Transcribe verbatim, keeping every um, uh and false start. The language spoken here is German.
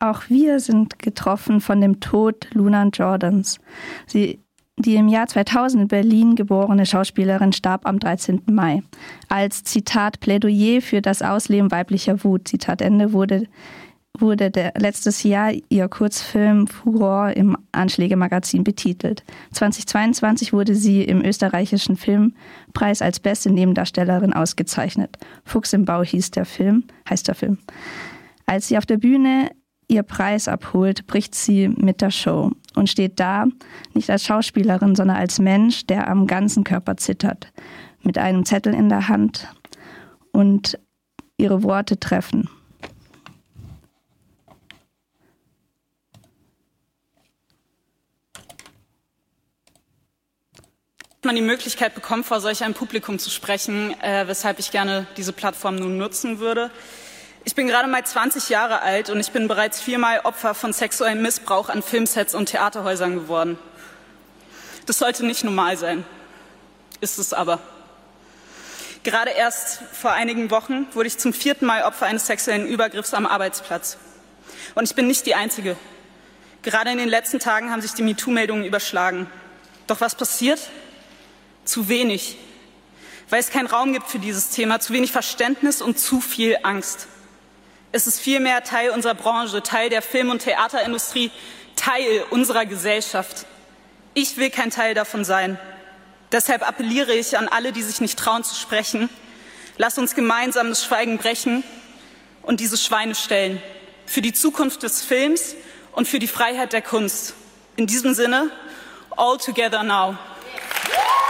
Auch wir sind getroffen von dem Tod Luna Jordans. Sie, die im Jahr zweitausend in Berlin geborene Schauspielerin starb am dreizehnten Mai. Als, Zitat, Plädoyer für das Ausleben weiblicher Wut, Zitat Ende, wurde, wurde der, letztes Jahr ihr Kurzfilm Furor im Anschläge-Magazin betitelt. zweitausendzweiundzwanzig wurde sie im österreichischen Filmpreis als beste Nebendarstellerin ausgezeichnet. Fuchs im Bau hieß der Film, heißt der Film. Als sie auf der Bühne ihr Preis abholt, bricht sie mit der Show und steht da, nicht als Schauspielerin, sondern als Mensch, der am ganzen Körper zittert, mit einem Zettel in der Hand, und ihre Worte treffen. Man die Möglichkeit bekommt, vor solch einem Publikum zu sprechen, äh, weshalb ich gerne diese Plattform nun nutzen würde. Ich bin gerade mal zwanzig Jahre alt und ich bin bereits viermal Opfer von sexuellem Missbrauch an Filmsets und Theaterhäusern geworden. Das sollte nicht normal sein, ist es aber. Gerade erst vor einigen Wochen wurde ich zum vierten Mal Opfer eines sexuellen Übergriffs am Arbeitsplatz. Und ich bin nicht die Einzige. Gerade in den letzten Tagen haben sich die MeToo-Meldungen überschlagen. Doch was passiert? Zu wenig. Weil es keinen Raum gibt für dieses Thema, zu wenig Verständnis und zu viel Angst. Es ist vielmehr Teil unserer Branche, Teil der Film- und Theaterindustrie, Teil unserer Gesellschaft. Ich will kein Teil davon sein. Deshalb appelliere ich an alle, die sich nicht trauen zu sprechen. Lasst uns gemeinsam das Schweigen brechen und diese Schweine stellen. Für die Zukunft des Films und für die Freiheit der Kunst. In diesem Sinne, all together now.